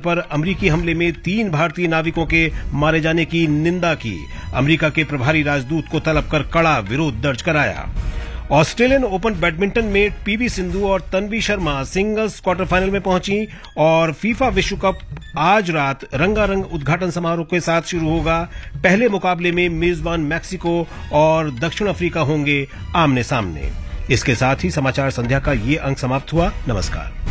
पर अमेरिकी हमले में 3 भारतीय नाविकों के मारे जाने की निंदा की। अमेरिका के प्रभारी राजदूत को तलब कर कड़ा विरोध दर्ज कराया। ऑस्ट्रेलियन ओपन बैडमिंटन में पीवी सिंधु और Tanvi Sharma singles quarter final में पहुंची और फीफा विश्व कप आज रात रंगारंग उद्घाटन समारोह के साथ शुरू होगा। पहले मुकाबले में मेजबान मैक्सिको और दक्षिण अफ्रीका होंगे आमने सामने। इसके साथ ही समाचार संध्या का ये अंक समाप्त हुआ। नमस्कार।